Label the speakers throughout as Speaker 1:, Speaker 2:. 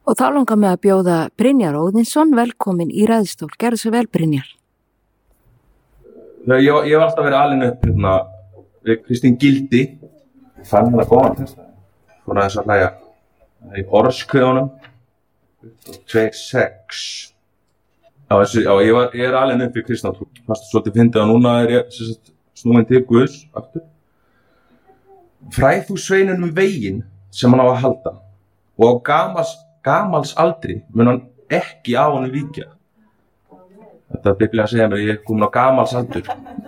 Speaker 1: Og þá langar mig að bjóða Brynjar Óðinsson velkomin í ræðstól. Gerðu svo vel, Brynjar.
Speaker 2: Ég hef alltaf verið alinn upp við Kristín Gildi. Ég fann hana góðan þess að fór aðeins að hlæja í orðskviðunum 2.6. Ég er alinn upp við kristna trú. Fast svolítið fyndið að núna er ég snúinn til Guðs aftur. Fræð þú sveinunum veginn sem hann á að halda og á gamals aldri mun hann ekki á honum víkja. Þetta er Biblían að segja mér, ég er komin á gamals aldur.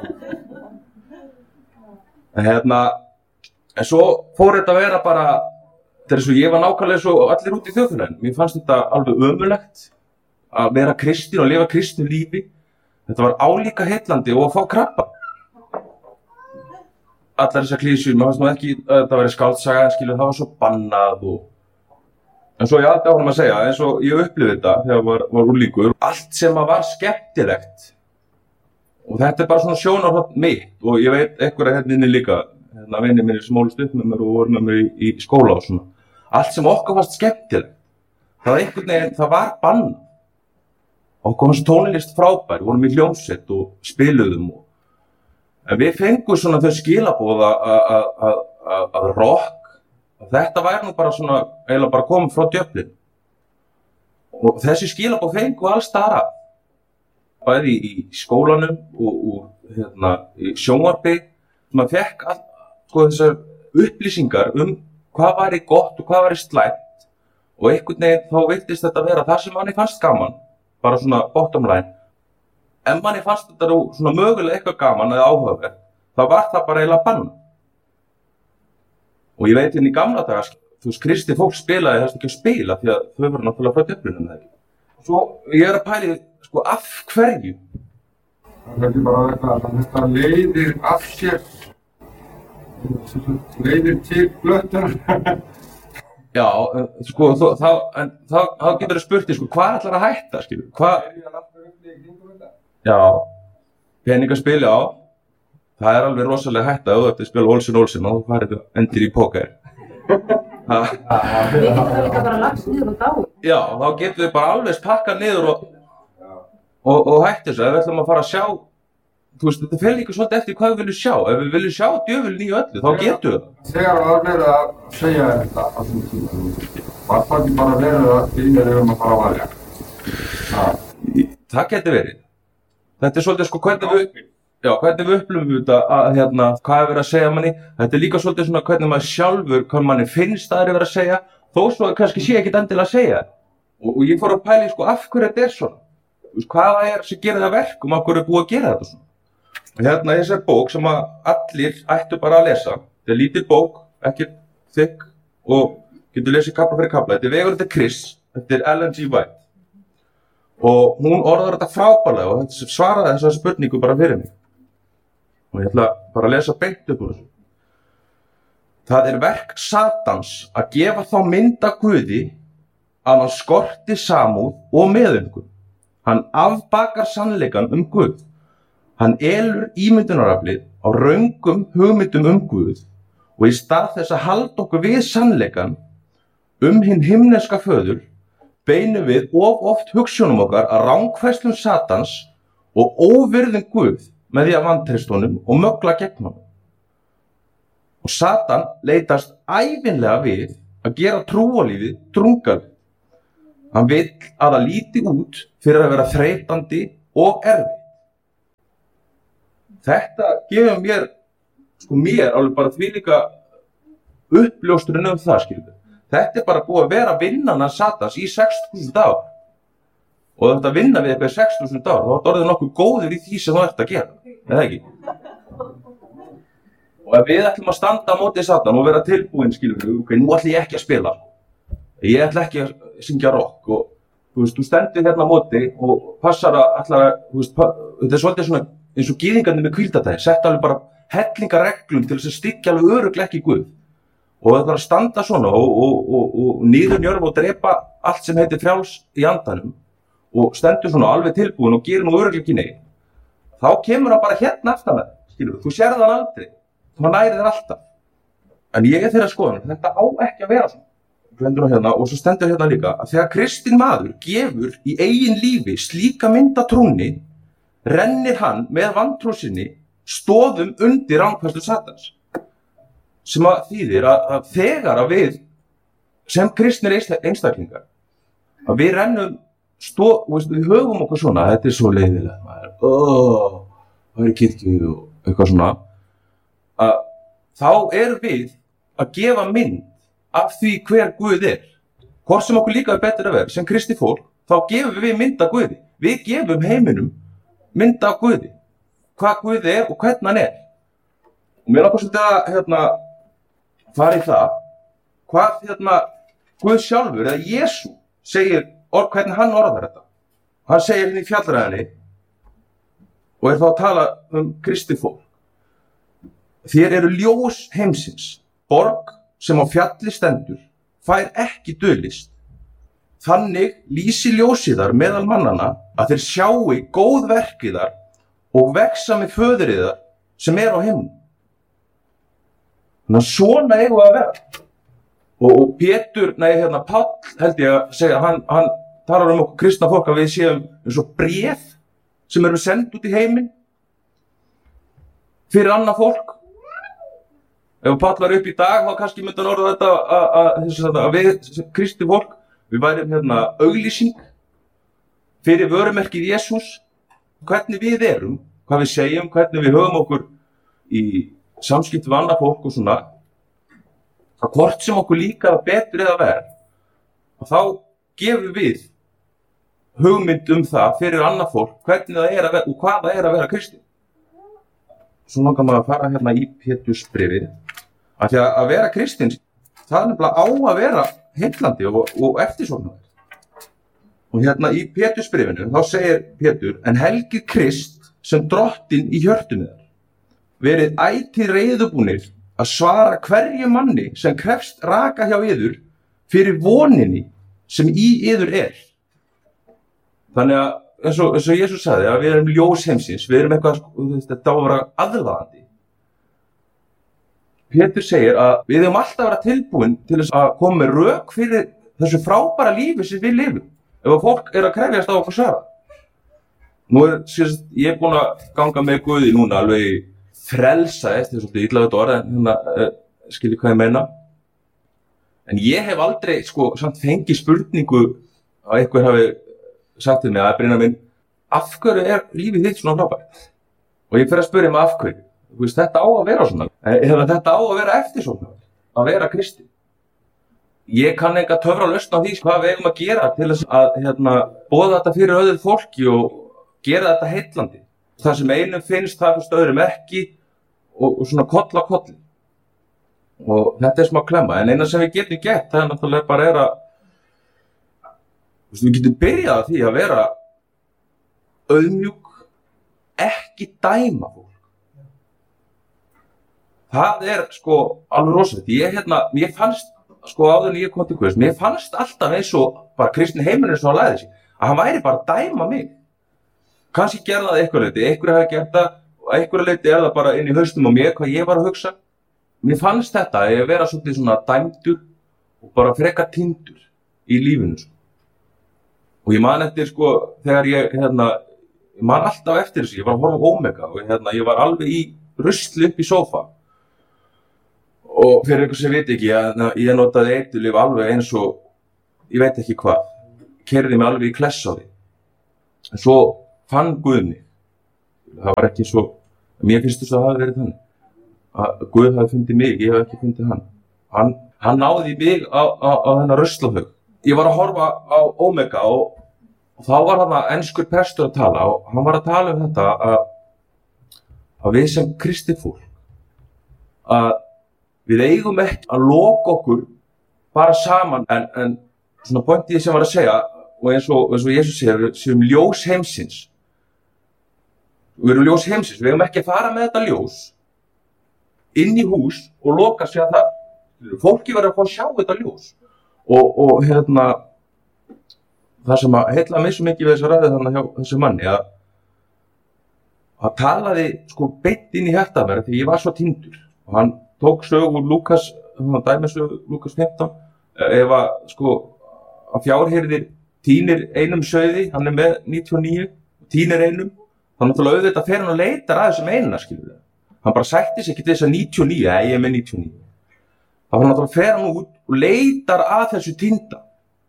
Speaker 2: En svo fór þetta að vera bara, ég var nákvæmlega svo allir út í þjóðfélaginu. Mér fannst þetta alveg ömurlegt að vera kristinn og lifa kristnu lífi. Þetta var álíka heillandi og að fá krabba. Allar þessar klísjur, mér fannst nú ekki að þetta væri skáldsaga, það var svo bannað En svo ég haldi áfram að segja, eins og ég upplifði þetta þegar var unglingur. Allt sem var skemmtilegt. Og þetta er bara svona sjónarhorn mitt. Og ég veit einhverja hérna inni líka, vinir mínir sem ólust upp með mér og voru með mér í skóla og svona. Allt sem okkur fannst skemmtilegt. Það var einhvern veginn, það var bannað. Okkur fannst tónlist frábær, vorum í hljómsveit og spiluðum. En við fengum svona þau skilaboð að rock. Þetta væri nú bara svona, eiginlega bara komið frá djöflinu. Og þessi skilaboð fengu alls staðar að. Bæði í skólanum og í sjónvarpi. Maður fekk þessar upplýsingar hvað væri gott og hvað væri slæmt. Og einhvern veginn þá virtist þetta vera það sem manni fannst gaman. Bara svona bottom line. En manni fannst þetta svona mögulega eitthvað gaman eða áhugavert. Þá var það bara eiginlega bannað. Og ég veit í gamla daga, kristið fólk spilaði þess ekki að spila því að þau voru náttúrulega frá djöflinu eða ekki. Svo ég að pæli, af hverju?
Speaker 3: Það er bara að þetta leiðir af sér, leiðir til blöttar.
Speaker 2: Já, þá getur það spurt því, hvað ætlar að hætta, Já, peningaspil, já. Það er alveg rosalega hætta ef þú ert að spila Olsen og þú farið endir í póker.
Speaker 4: Við getum það líka bara lagst niður og dáið.
Speaker 2: Já, þá getum við bara alveg pakkað niður og hætt þessu. Ef við ætlum að fara að sjá, þetta fer líka svolítið eftir hvað við viljum sjá. Ef við viljum sjá djöfulinn í öllu, þá getum við það.
Speaker 3: Þegar það verið að segja þetta á þessum tíma, var það ekki bara verið að þínir að fara að valja?
Speaker 2: Það getur verið. Þetta er svolítið hvernig við upplifum þetta hvað er verið að segja manni. Þetta er líka svolítið svona hvernig maður sjálfur, hvað manni finnst það er verið að segja, þó svo kannski sé ekkert endilega að segja. Og ég fór að pæla af hverju þetta er svona. Hvað er sem gerir það verkum, af hverju er búið að gera þetta svona. Og þessar bók sem allir ættu bara að lesa. Þetta er lítil bók, ekki þykk og getur lesið kafla fyrir kafla. Þetta er Vegurinn til Krists, þetta er Ellen G. White. Og hún orðar þetta frábærlega og svaraði þessa spurningu bara fyrir mig. Og ég ætla bara að lesa beint upp úr þessu. Það er verk Satans að gefa þá mynd af Guði að hann skorti samúð og meðumkun. Hann afbakar sannleikann Guð. Hann elur ímyndunaraflið á röngum hugmyndum Guð og í stað þess að halda okkur við sannleikann hinn himneska föður beinum við of oft hugsjónum okkar að rangfærslum Satans og óvirðum Guð með því að vantreysta honum og mögla gegn honum. Og Satan leitast ævinlega við að gera trúarlífið drungalegt. Hann vill að það líti út fyrir að vera þreytandi og erfitt. Þetta gefur mér alveg bara þvílíka uppljóstrun það, Þetta er bara búið að vera vinnan að Satans í 6.000 ár. Og þetta vinna við eitthvað 6.000 ár, þá er orðið nokkuð góður í því sem þú ert að gera, eða ekki? Og ef við ætlum að standa á móti Satan og vera tilbúin, nú ætlum ég ekki að spila. Ég ætla ekki að syngja rock og þú stendur hérna á móti og passar þetta er svolítið svona eins og gyðingarnir með hvíldardaginn, sett alveg bara hellingareglum til þess að styggja alveg örugglega ekki Guð. Og það þarf að standa svona og niðurnjörfa og drepa allt sem heitir frjáls í andanum og stendur svona alveg tilbúin og gerir nú örugglega ekki neitt. Þá kemur hann bara hérna aftan að þú sérð hann aldrei, hann nærir þér alltaf. En ég er þeirra skoðun, þetta á ekki að vera svona. glemdu nú hérna, og svo stendur hérna líka að þegar kristinn maður gefur í eigin lífi slíka mynda trúnni, rennir hann með vantrú sinni stoðum undir rangfærslu Satans. Sem að þýðir að þegar að við sem kristnir einstaklingar, að við rennum við höfum okkur svona, þetta svo leiðilegt, maður, það kirkju og eitthvað svona, að þá erum við að gefa mynd af því hver Guð Hvort sem okkur líka betur að vera, sem kristi fólk, þá gefum við mynd af Guði. Við gefum heiminum mynd af Guði. Hvað Guð og hvernig hann Og mér langar svolítið að fara í það, hvað Guð sjálfur, eða Jesú, segir hvernig hann orðar þetta. Hann segir hérna í fjallræðinni og þá að tala kristi fólk. Þér eru ljós heimsins, borg sem á fjalli stendur, fær ekki dulist. Þannig lýsi ljósiðar meðal mannana að þeir sjái góð verkiðar og vexa með föðuriðar sem á himnum. Þannig að svona eigum við að vera. Og Pétur, Páll held ég að segja, hann talar okkur kristna fólk að við séum eins og bréf sem erum send út í heiminn fyrir annað fólk. Ef Páll var upp í dag, þá kannski myndi hann orða þetta að við kristi fólk, við værum auglýsing fyrir vörumerkið Jesús, hvernig við erum, hvað við segjum, hvernig við höfum okkur í samskipti við annað fólk og svona, að hvort sem okkur líkar betur eða verð, og þá gefum við hugmynd það fyrir annað fólk, hvernig það að vera og hvað það að vera kristinn. Svo langar maður að fara í Pétursbréfið, að því að vera kristinn, það nefnilega á að vera heillandi og eftirsóknarvert. Og í Pétursbréfinu, þá segir Pétur, en helgið Krist sem drottinn í hjörtum yðar, verið ætíð reiðubúnir að svara hverju manni sem krefst raka hjá yður fyrir voninni sem í yður Þannig að, eins og Jesús sagði, að við erum ljós heimsins, við erum eitthvað, þetta á að vera aðlaðandi. Pétur segir að við höfum alltaf að vera tilbúin til þess að koma með rök fyrir þessu frábæra lífi sem við lifum, ef að fólk að krefjast á okkur svara. Nú ég búin að ganga með Guði núna alveg frelsaðist, þetta svolítið illa þetta orð, en skiljið hvað ég meina. En ég hef aldrei, samt fengið spurningu að einhver hafi sagt til mig að Brynjar minn, af hverju lífið þitt svona frábært? Og ég fer að spyrja mig af hverju. Þetta á að vera svona. Þetta á að vera eftirsóknarvert, að vera kristinn. Ég kann enga töfralausn á því hvað við eigum að gera til þess að boða þetta fyrir öðru fólki og gera þetta heillandi. Það sem einum finnst, það finnst öðrum ekki og svona koll á kolli. Og þetta smá klemma, en eina sem við getum gert, það náttúrulega bara að við getum byrjað á því að vera auðmjúk, ekki dæma fólk. Það alveg rosalegt. Mér fannst, áður en ég kom til Guðs, mér fannst alltaf eins og bara kristinn heimurinn sem hann lagði sig, að hann væri bara að dæma mig. Kannski gerði það einhverju leyti, einhverju hafi gert það, og einhverju leyti það bara inn í haustum á mér, hvað ég var að hugsa. Mér fannst þetta að vera svolítið svona dæmdur og bara frekar týndur í lífinu. Og ég man eftir, þegar ég man alltaf eftir þessu, ég var að horfa á Omega og ég var alveg í rusli upp í sófa. Og fyrir einhver sem veit ekki, ég notaði eiturlyf alveg eins og, ég veit ekki hvað, keyrði mig alveg í kless á því. En svo fann Guð mig. Það var ekki svo, mér finnst þess að það hafi verið þannig. Að Guð hafi fundið mig, ég hef ekki fundið hann. Hann náði mig á þennan ruslahaug. Ég var að horfa á Omega og þá var hann enskur prestur að tala og hann var að tala þetta að við sem kristið fólk, að við eigum ekki að loka okkur bara saman en svona pointið sem var að segja og eins og Jesús segir, við séum ljós heimsins. Við erum ljós heimsins, við eigum ekki að fara með þetta ljós inn í hús og loka sig að það. Fólki verður að fá að sjá þetta ljós. Og það sem heilla mig svo mikið við þessa ræðu þannig hjá þessu manni að talaði beint inn í hjarta mér því ég var svo týndur og hann tók sögu úr Lúkas, dæmisögu Lúkas 15 ef að, sko, að fjárhirðir tínir einum sauði, hann með 99, tínir einum, þá náttúrulega auðvitað fer hann og leitar að þessum eina, skilur það. Hann bara sætti sig ekki til þess að 99, ég með 99. Þá náttúrulega fer hann út og leitar að þessu týnda.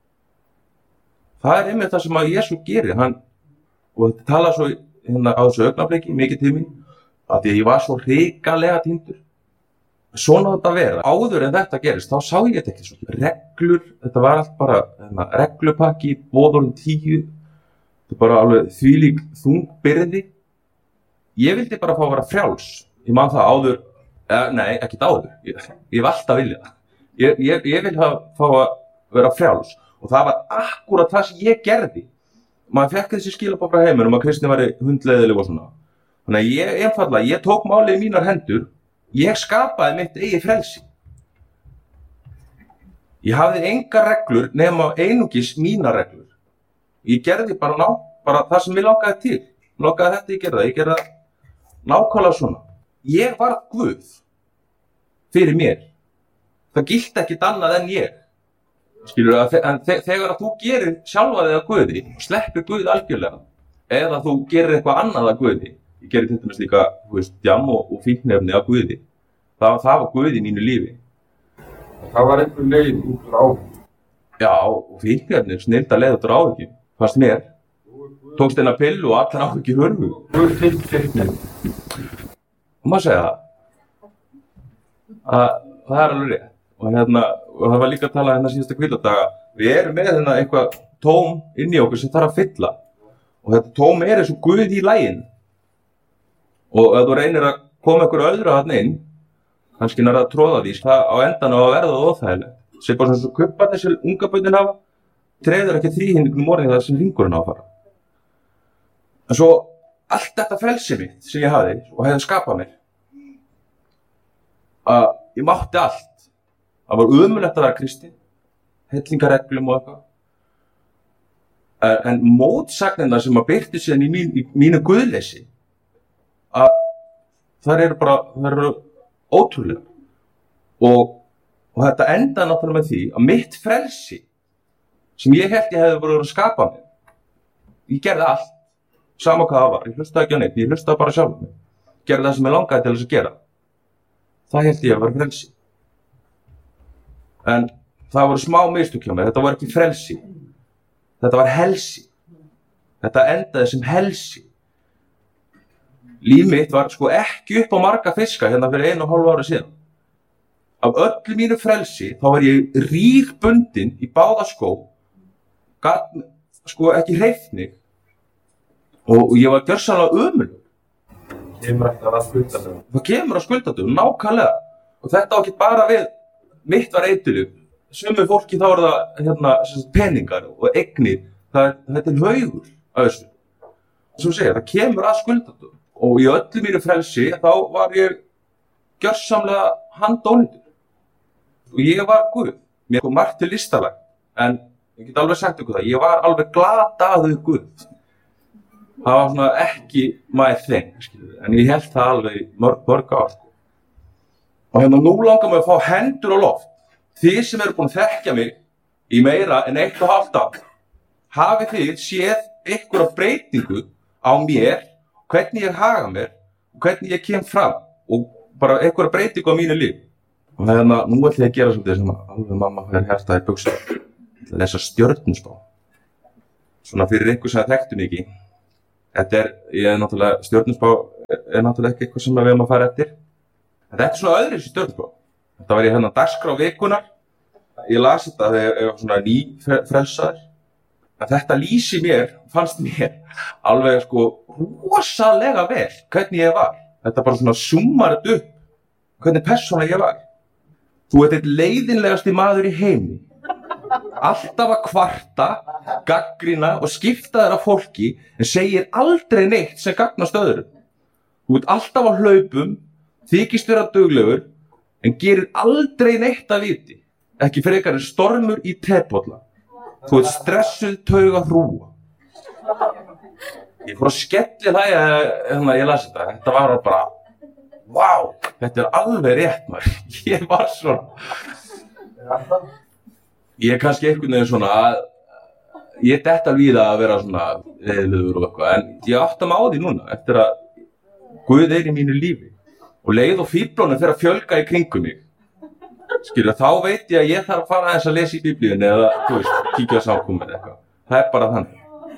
Speaker 2: Það einmitt það sem að Jesú gerir, og þetta tala svo á þessu augnabliki, mikið til mín, að því að ég var svo hrikalega týndur. Svona þetta vera. Áður en þetta gerist, þá sá ég þetta ekki svo. Reglur, þetta var allt bara reglupakki, boðorðin 10, þetta bara alveg þvílík þungbyrði. Ég vildi bara fá að vera frjáls. Ég man það áður, nei, ekkert áður. Ég hef alltaf viljað það. Ég vil fá að vera frjáls. Og það var akkúrat það sem ég gerði. Maður fekk þessi skilabóð frá heiminum að kristni væri hundleiðileg og svona. Þannig að ég tók málið í mínar hendur. Ég skapaði mitt eigið frelsi. Ég hafði engar reglur nema einungis mínar reglur. Ég gerði bara það sem ég langaði til. Langaði þetta, ég gerði það nákvæmlega svona. Ég var Guð fyrir mér. Það gilti ekkert annað en ég. Skilur, en þegar að þú gerir sjálfa þig að Guði og sleppir Guð algjörlega, eða þú gerir eitthvað annað að Guði, ég gerir til dæmis líka, djam og fíkniefni að Guði, það var Guð í mínu lífi.
Speaker 3: Það var einhver leið út úr áhyggjum.
Speaker 2: Já, og fíkniefni, snilda leið út úr áhyggjum, fannst mér. Tókst eina pillu og allar áhyggjur hurfu.
Speaker 3: Guð þitt fíkniefni.
Speaker 2: Og maður segja það. Það er alveg rétt. Og það var líka að tala síðustu hvíldardaga. Við erum með eitthvað tóm inn í okkur sem þarf að fylla. Og þetta tóm eins og Guð í laginn. Og ef þú reynir að koma einhverju öðru þarna inn, kannski nær að tróða því, það á endanum að verða óþægilegt. Sér bara svona svo kubbarnir sem ungabörnin hafa, treður ekki þríhyrningnum orðið það sem hringurinn á að fara. En svo allt þetta frelsi mitt sem ég hafði og hefði skapað mér, að ég mátti allt. Það var ömurlegt að vera kristinn, hellingareglum og eitthvað. En mótsagnirnar sem að birti síðan í mínu guðleysi, að þær eru ótrúlega. Og þetta enda náttúrulega með því að mitt frelsi, sem ég held ég hefði verið að skapa mér, ég gerði allt, sama hvað það var. Ég hlustaði ekki á neitt, ég hlustaði bara sjálf mig. Gerði það sem ég langaði til þess að gera. Það held ég að vera frelsi. En það voru smá mistök hjá mér, þetta var ekki frelsi, þetta var helsi, þetta endaði sem helsi. Líf mitt var ekki upp á marga fiska hérna fyrir 1,5 ári síðan. Af öllu mínu frelsi þá var ég rígbundinn í báða skó, gat ekki hreyft mig og ég var gjörsamlega ömurlegur.
Speaker 3: Kemur alltaf að skuldadögum.
Speaker 2: Það kemur að skuldadögum, nákvæmlega. Og þetta á ekki bara við. Mitt var eiturlöf, sumu fólki þá það peningar og eignir, þetta er haugur af þessu. Sem segja, það kemur að skuldadögum. Og í öllu mínu frelsi þá var ég gjörsamlega handónýtur. Og ég var Guð. Mér kom margt til listalag, en ég get alveg sagt ykkur það, ég var alveg glataður Guð. Það var svona ekki my thing, en ég held það alveg í mörg ár. Og nú langar mig að fá hendur á loft. Þið sem eru búin að þekkja mig í meira en 1,5 ár, hafið þið séð einhverja breytingu á mér, hvernig ég haga mér, og hvernig ég kem fram, og bara einhverja breytingu á mínu líf. Og nú ætlum ég að gera svolítið sem alveg mamma fær hjartað í buxur. Ég ætla að lesa stjörnuspá. Svona fyrir ykkur sem þekktu mig ekki. Stjörnuspá er náttúrulega ekki eitthvað sem við erum að fara eftir. Þetta er svona öðruvísi stjörnuspá. Þetta var í dagskrá vikunar. Ég las þetta þegar ég var svona nýfrelsaður. En þetta lýsi mér, fannst mér, alveg rosalega vel hvernig ég var. Þetta bara svona súmmar þetta upp, hvernig persóna ég var. Þú ert einn leiðinlegasti maður í heimi. Alltaf að kvarta, gagnrýna og skipta þér af fólki, en segir aldrei neitt sem gagnast öðrum. Þú ert alltaf á hlaupum, þykist vera duglegur, en gerir aldrei neitt að viti. Ekki frekar en stormur í tebolla. Þú ert stressuð tauga hrúa. Ég fór að skelli það ég las þetta. Þetta var bara, vá, þetta er alveg rétt maður. Ég var svona. Ég kannski einhvern veginn svona að ég dett alveg í það að vera svona leiðilegur og eitthvað, en ég átta mig á því núna eftir að Guð í mínu lífi og leið og fíflónum fer að fjölga í kringum mig. Skilja, þá veit ég að ég þarf að fara aðeins að lesa í Biblíunni eða, þú veist, kíkja á samkomur eitthvað. Það bara þannig.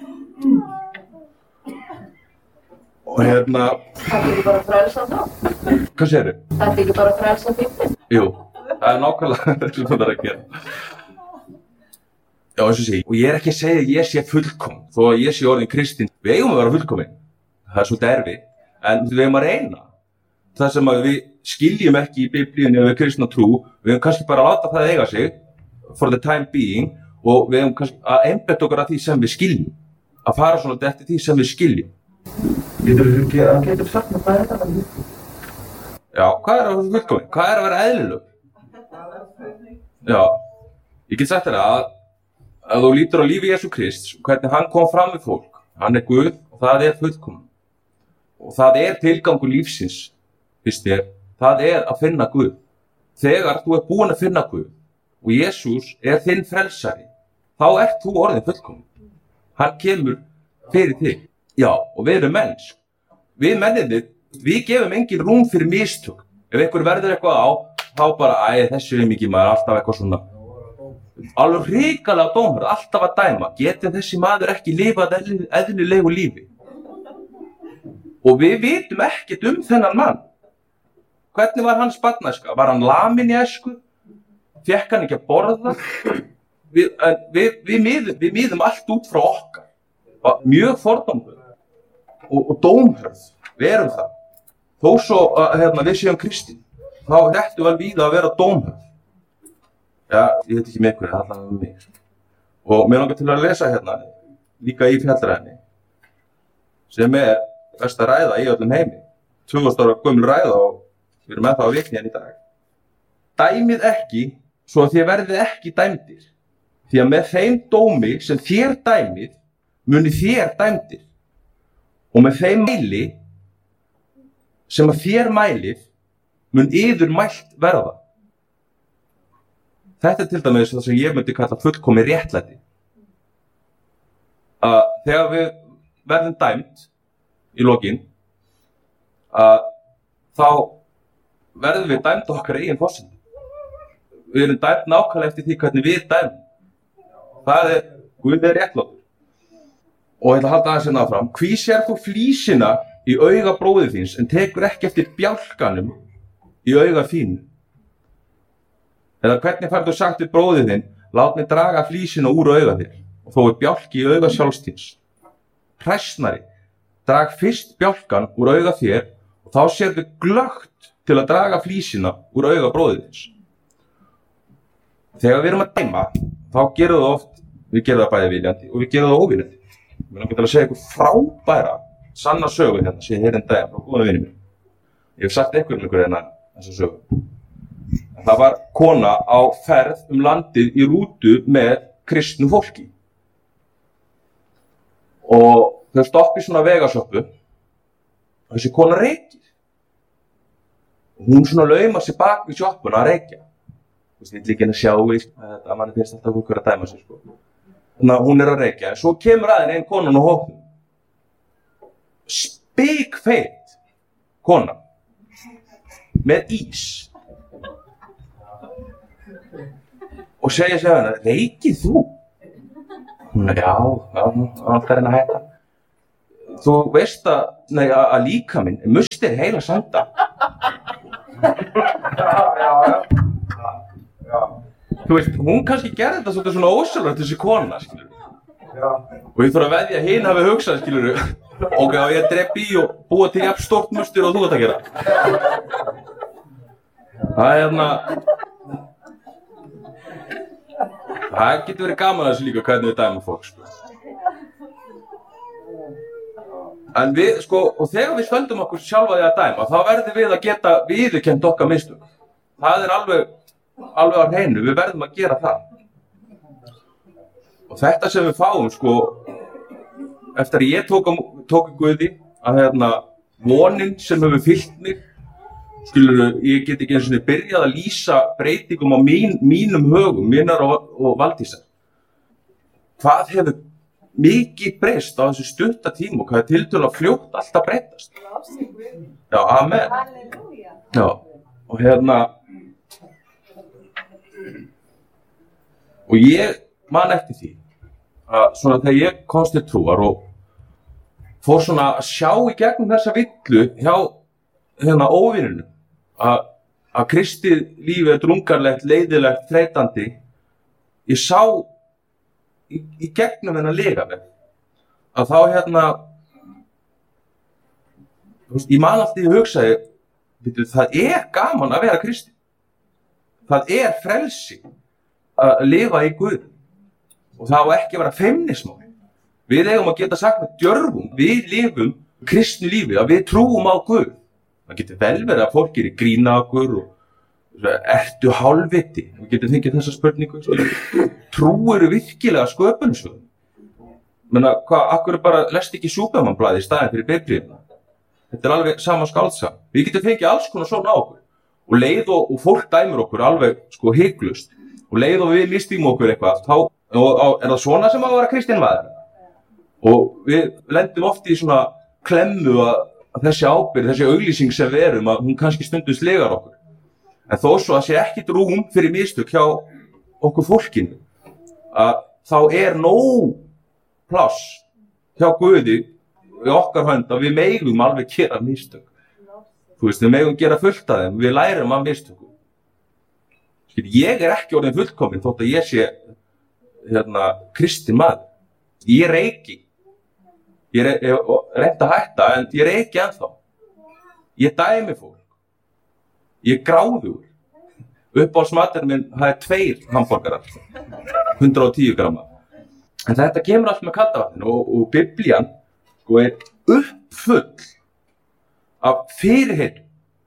Speaker 2: Og
Speaker 4: Þetta ekki bara frelsa þá?
Speaker 2: Hvað segirðu?
Speaker 4: Þetta ekki bara frelsa fíflin?
Speaker 2: Jú, það nákvæmlega það sem það að gera. Já, eins og sé, og ég ekki að segja að ég sé fullkomin, þó að ég sé orðin kristinn. Við eigum að vera fullkomin. Það svolítið erfitt, en við eigum að reyna. Það sem að við skiljum ekki í Biblíunni og við kristna trú, við eigum kannski bara að láta það eiga sig for the time being og við eigum kannski að einbeita okkur að því sem við skiljum. Að fara svona eftir því sem við skiljum. Getur sagt mér hvað þetta? Já, hvað að vera fullkomin? Hvað að vera eðlileg? Já, ég get sagt þér að þú lítur á lífi Jesú Krists, hvernig hann kom fram við fólk, hann Guð og það fullkomin. Og það tilgangur lífsins, finnst þér, það að finna Guð. Þegar þú búinn að finna Guð og Jesús þinn frelsari, þá þú orðin fullkomin. Hann kemur fyrir þig. Já, og við erum mennsk. Við mennirnir, við gefum engin rúm fyrir mistök. Ef einhver verður eitthvað á, þá bara, þessu mikið maður, alltaf eitthvað svona. Alveg hrikalega dómur, alltaf að dæma. Geti þessi maður ekki lifað eðlilegu lífi? Og við vitum ekkert þennan mann. Hvernig var hans barnæska? Var hann laminn í æsku? Fékk hann ekki að borða? Við miðum allt út frá okkar. Mjög fordómur og dómhörð. Við erum það. Þó svo að við séum kristin, þá ættum við víða að vera dómhörð. Já, ég veit ekki með ykkur, það með mig. Og mér langar til að lesa líka í fjallræðinni, sem besta ræða í öllum heimi. 2000 ára gömul ræða og við erum með það á vikni í dag. Dæmið ekki, svo að þér verðið ekki dæmdir. Því að með þeim dómi sem þér dæmið, muni þér dæmdir. Og með þeim mæli, sem að þér mælið, mun yður mælt verða. Þetta til dæmis það sem ég myndi kalla fullkomið réttlæti. Þegar við verðum dæmt í lokin, þá verðum við dæmt okkar eigin forsendum. Við erum dæmt nákvæmlega eftir því hvernig við dæmum. Það Guð réttlátur. Og ég ætla að halda aðeins áfram. Hví sér þú flísina í auga bróður þíns en tekur ekki eftir bjálkanum í auga þínu? Eða hvernig færðu þú sagt við bróður þinn, lát mig draga flísina úr auga þér og þó bjálki í auga sjálfs þíns. Hræsnari, drag fyrst bjálkan úr auga þér og þá sérðu glöggt til að draga flísina úr auga bróður þíns. Þegar við erum að dæma, þá gerum við oft, við gerum það bæði viljandi og við gerum það óviljandi. Mér langar til að segja ykkur frábæra, sanna sögu sem ég heyrði daginn frá góðum vinum mínum. Ég hef sagt ykkur þessa sögu. En það var kona á ferð landið í rútu með kristnu fólki. Og þau stoppa í svona vegasjoppu og þessi kona reykir. Og hún svona laumar sig bak við sjoppuna að reykja. Þú veist, ég vil ekki að sjá að manni finnst alltaf fólk að dæma sig, sko. Þannig að hún að reykja, en svo kemur aðeins einn konan á hópnum. Spikfeit kona. Með ís. Og segja sig hana, reykir þú? Já, það er að hætta. Þú veist að líkaminn mustir heila sanda. Já. Þú veist, hún kannski gerði þetta svolítið svona ósjálfrátt þessi kona, skilur. Já. Og ég þarf að veðja að hinn hafi hugsað, skilur. Ok, á ég að drepa í og búa til jafn stórt mustur og þú ert að gera. Það getur verið gaman að þessu líka hvernig við dæmum fólk, sko. En við, sko, og þegar við stöndum okkur sjálfa því að dæma, þá verðum við að geta viðurkennt okkar mistök. Það er alveg á hreinu, við verðum að gera það. Og þetta sem við fáum, sko, eftir að ég tók Guði, að vonin sem hefur fyllt mig, skilurðu, ég get ekki einu sinni byrjað að lýsa breytingum á mínum högum, mínar og Valdísar. Hvað hefur mikið breyst á þessu stutta tíma og hvað er tiltölulega fljótt alltaf breytast? Já, amen. Já, og og ég man eftir því að svona þegar ég komst til trúar og fór svona að sjá í gegnum þessa villu hjá óvinunum að kristið lífið er drungarlegt, leiðilegt, þreytandi. Ég sá í gegnum þennan lygavegg að þá ég man alltaf ég hugsaði, það er gaman að vera kristinn. Það er frelsi að lifa í Guð og það á ekki að vera feimnismál. Við eigum að geta sagt með djörfum, við lifum kristnu lífi, að við trúum á Guð. Það getur vel verið að fólk gerir grína okkur og ertu hálfviti? Við getum fengið þessa spurningu. Trúirðu virkilega sköpunarsögunum? Menna, akkur bara lest ekki Superman-blaðið í staðinn fyrir Biblíuna? Þetta er alveg sama skáldsaga. Við getum fengið alls konar svona á okkur. Og leið og fólk dæmir okkur alveg hiklust. Og leið og við mistum okkur eitthvað, þá er það svona sem að vera kristinn maður. Og við lendum oft í svona klemmu að þessi ábyrgð, þessi auglýsing sem við erum, að hún kannski stundum slegar okkur. En þó svo að sé ekkert rúm fyrir mistök hjá okkur fólkinu, að þá er nóg pláss hjá Guði í okkar hönd að við megum alveg gera mistök. Þú veist, við megum gera fullt af þeim, við lærum af mistökum. Ég er ekki orðinn fullkominn þótt að ég sé kristinn maður. Ég reyki. Ég reyndi að hætta, en ég reyki ennþá. Ég dæmi fólk. Ég er gráðugur. Uppáhaldsmaturinn minn, það er 2 hamborgarar. 110 gramma. En þetta kemur allt með kaldavatninu og Biblían er uppfull af fyrirheitum.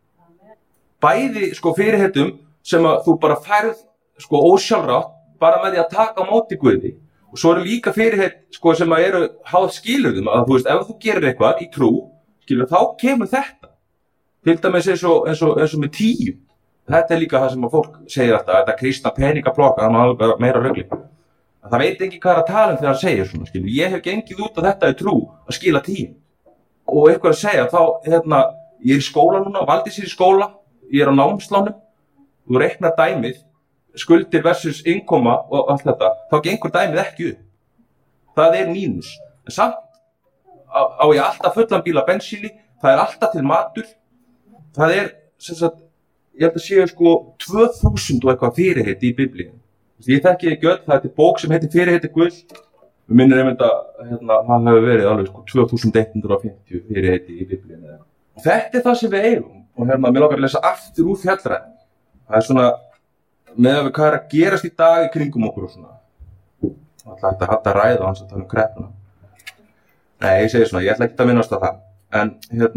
Speaker 2: Bæði fyrirheitum sem að þú bara færð ósjálfrátt bara með því að taka á móti Guði. Og svo eru líka fyrirheit sem að eru háð skilurðum að þú veist, ef þú gerir eitthvað í trú, þá kemur þetta. Til dæmis eins og með 10. Þetta er líka það sem að fólk segir alltaf, þetta kristna peningaplokk, það má alveg vera meira rugli. Það veit ekki hvað er að tala þegar hann segir svona, Ég hef gengið út af þetta í trú að skila 10. Og eitthvað að segja, þá, ég er í skóla núna, Valdís er í skóla, ég er á námslánum, þú reiknar dæmið, skuldir versus innkoma og allt þetta, þá gengur dæmið ekki upp. Það er mínus. En samt á ég alltaf fullan bíl af bensíni, það er alltaf til matur, það er, ég held að séu 2000 og eitthvað fyrirheiti í Biblíunni. Ég þekki ekki öll, það er bók sem heitir Fyrirheiti Guðs. Við minnir einmitt að það hefur verið alveg 2150 fyrirheiti í Biblíunni. Þetta er það sem við eigum. Og mér langar að lesa aftur úr Fjallræðunni. Það er svona, með að við hvað er að gerast í dag í kringum okkur og svona. Það ætla hægt að ræða hans að tala kreppuna. Nei, ég segi svona, ég ætla ekki að minnast á það. En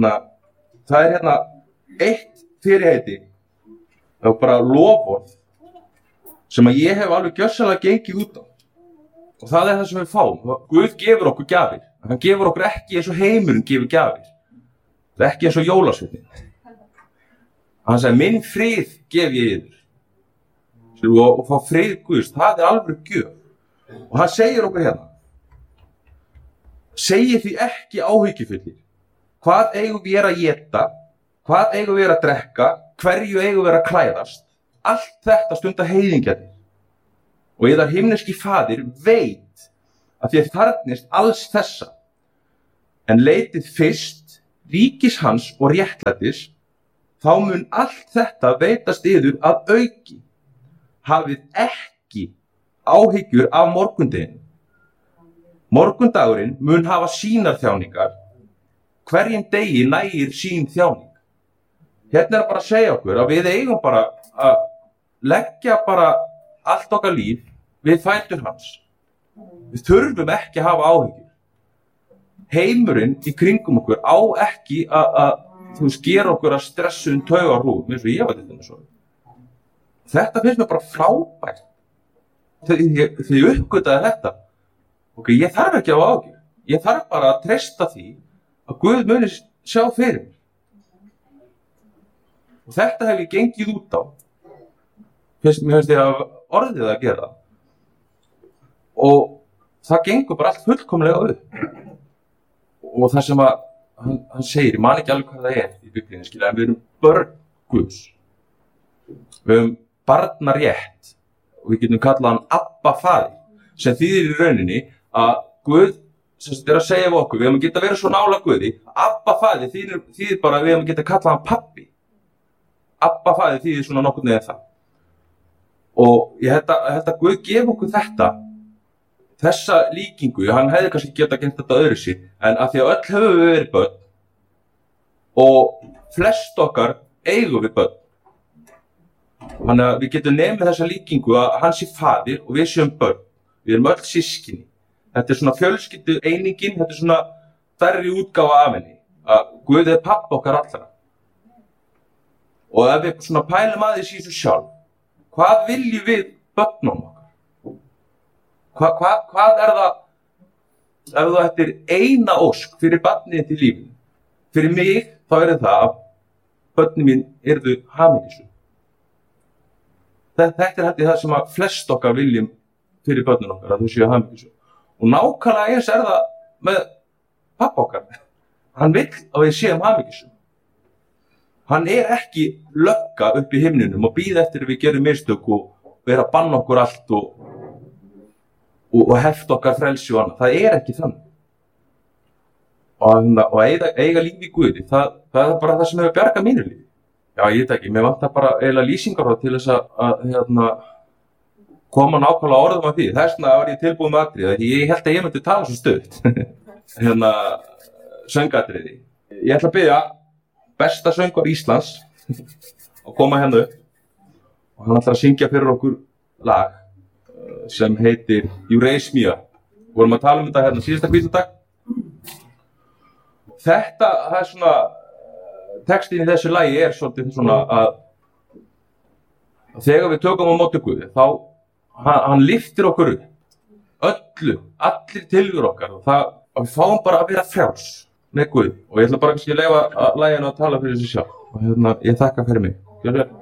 Speaker 2: það er eitt fyrirheiti, það er bara loforð, sem að ég hef alveg gjörsamlega gengið út á. Og það er það sem við fáum. Guð gefur okkur gjafir. Hann gefur okkur ekki eins og heimurinn gefur gjafir. Það er ekki eins og jólasveinninn. Hann sagði, minn frið gef ég yður. Og fá frið Guðs, það er alveg gjöf. Og hann segir okkur hérna. Segið því ekki áhyggjufullir. Hvað eigum við að éta? Hvað eigum við að drekka? Hverju eigum við að klæðast? Allt þetta stunda heiðingjarnir. Og yðar himneski faðir veit að þér þarfnist alls þessa. En leitið fyrst ríkis hans og réttlætis, þá mun allt þetta veitast yður að auki. Hafið ekki áhyggjur af morgundeginum. Morgundagurinn mun hafa sínar þjáningar. Hverjum degi nægir sín þjáning. Hérna er bara að segja okkur að við eigum bara að leggja bara allt okkar líf við fætur hans. Við þurfum ekki að hafa áhyggjur. Heimurinn í kringum okkur á ekki að gera okkur að stressuðum taugarhúð, eins og ég var til þess að. Þetta finnst mér bara frábært. Þegar ég uppgötaði þetta, ég þarf ekki að hafa áhyggjur. Ég þarf bara að treysta því að Guð muni sjá fyrir mér. Og þetta hef ég gengið út á. Mér finnst ég að orðið að gera. Og það gengur bara allt fullkomlega upp. Og það sem að hann segir, ég man ekki alveg hvað það í Biblíunni, skilja, en við erum börn Guðs. Við höfum barnarétt og við getum kallað hann Abba faðir, sem þýðir í rauninni að Guð sem að segja við okkur, við höfum að geta verið svo nála Guði, Abba faðir þýðir bara að við höfum að geta kallað hann pappi. Abba faðir þýðir svona nokkurn veginn það. Og ég held að Guð gefa okkur þessa líkingu, hann hefði kannski getað gert þetta öðru sér, en að því að öll höfum við verið börn og flest okkar eigum við börn. Þannig að við getum nefnið þessa líkingu að hann sé faðir og við séum börn. Við erum öll systkini. Þetta svona fjölskyldu einingin, þetta svona stærri útgáfa af henni. Að Guð pappa okkar allra. Og ef við svona pælum aðeins í þessu sjálf, hvað viljum við börnum okkar? Hvað það, ef þú ættir eina ósk fyrir barnið til lífinu? Fyrir mig þá það það að börnin mín yrðu hamingjusöm. Þetta held ég það sem að flest okkar viljum fyrir börnin okkar, að þau séu hamingjusöm. Og nákvæmlega eins það með pappa okkar. Hann vill að við séum hamingjusöm. Hann ekki lögga upp í himninum og bíða eftir að við gerum mistök og vera að banna okkur allt og hefta okkar frelsi og annað. Það ekki þannig. Og eiga lífi í Guði, það bara það sem hefur bjargað mínu lífi. Já, ég veit ekki, mér vantar bara eiginlega lýsingar til þess að koma nákvæmlega orðum af því. Þess vegna var ég tilbúin með atriði, því ég held að ég myndi tala svo stutt. Söngatriði. Ég ætla að biðja besta söngvar Íslands að koma hérna upp og hann ætlar að syngja fyrir okkur lag sem heitir You Raise Me Up. Við vorum að tala þetta hérna síðasta hvítadag. Þetta, það svona, textin í þessu lagi svolítið svona að þegar við tökum á móti Guði, þá hann lyftir okkur upp, allir tilveru okkar og við fáum bara að vera frjáls með Guði. Og ég ætla bara kannski að leyfa laginu að tala fyrir sig sjálf. Og ég þakka fyrir mig. Gjörðu vel.